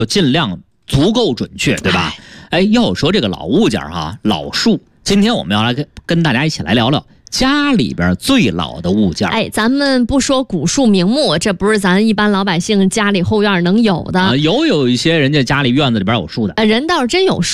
尽量足够准确，对吧？要说这个老物件哈，老树，今天我们要来跟大家一起来聊聊家里边最老的物件。 咱们不说古树名木，这不是咱一般老百姓家里后院能有的。 有一些人家家里院子里边有树的， 人倒是真有树。